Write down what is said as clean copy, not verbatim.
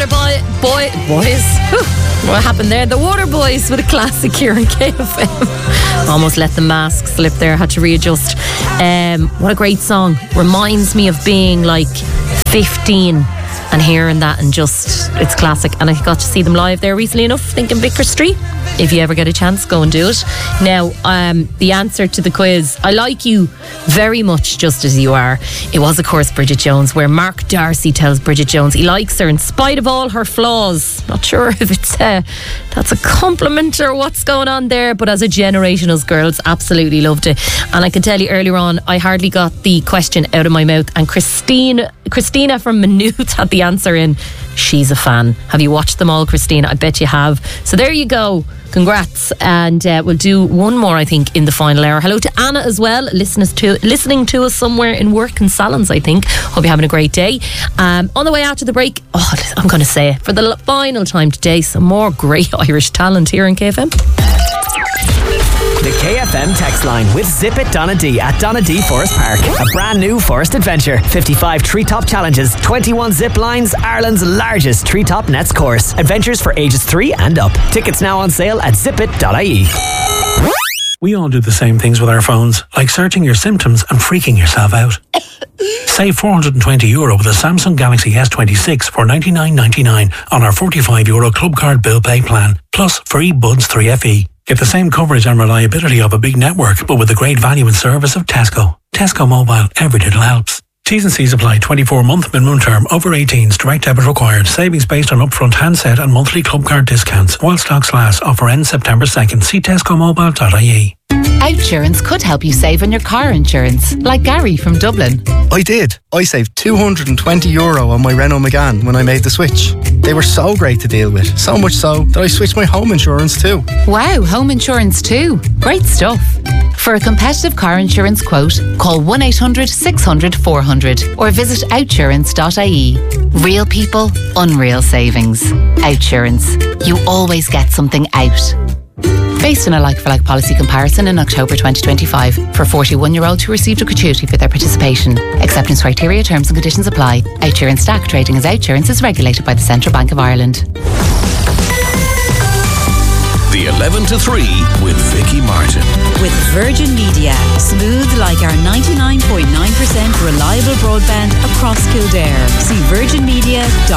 Boys. What happened there? The Water Boys with a classic here in KFM. Almost let the mask slip there. Had to readjust. What a great song. Reminds me of being like 15 and hearing that, and just, it's classic. And I got to see them live there recently enough, thinking Vicar Street. If you ever get a chance, go and do it. Now, the answer to the quiz, I like you very much just as you are. It was, of course, Bridget Jones, where Mark Darcy tells Bridget Jones he likes her in spite of all her flaws. Not sure if it's that's a compliment or what's going on there, but as a generation, us girls absolutely loved it. And I can tell you earlier on, I hardly got the question out of my mouth, and Christina from Maynooth had the answer in. She's a fan. Have you watched them all, Christina? I bet you have. So there you go. Congrats. And we'll do one more, I think, in the final hour. Hello to Anna as well, listening to us somewhere in work in Salons, I think. Hope you're having a great day. On the way after the break, I'm going to say it for the final time today, some more great Irish talent here in KFM. The KFM text line with Zip It Donadee at Donadee Forest Park. A brand new forest adventure. 55 treetop challenges, 21 zip lines, Ireland's largest treetop nets course. Adventures for ages 3 and up. Tickets now on sale at zipit.ie. We all do the same things with our phones, like searching your symptoms and freaking yourself out. Save €420 with a Samsung Galaxy S26 for $99.99 on our €45 Club Card Bill Pay plan, plus free Buds 3FE. Get the same coverage and reliability of a big network, but with the great value and service of Tesco. Tesco Mobile, every little helps. T's and C's apply. 24-month minimum term. Over 18s. Direct debit required. Savings based on upfront handset and monthly club card discounts. While stocks last. Offer ends September 2nd. See tescomobile.ie. Outsurance could help you save on your car insurance, like Gary from Dublin. I did. I saved €220 on my Renault Megane when I made the switch. They were so great to deal with, so much so that I switched my home insurance too. Wow, home insurance too. Great stuff. For a competitive car insurance quote, call 1-800-600-400 or visit outsurance.ie. Real people, unreal savings. Outsurance. You always get something out. Based on a like-for-like policy comparison in October 2025 for 41-year-olds who received a gratuity for their participation. Acceptance criteria, terms and conditions apply. Outsurance Stack trading as Outsurance is regulated by the Central Bank of Ireland. The 11 to 3 with Vicky Martin. With Virgin Media. Smooth like our 99.9% reliable broadband across Kildare. See virginmedia.com.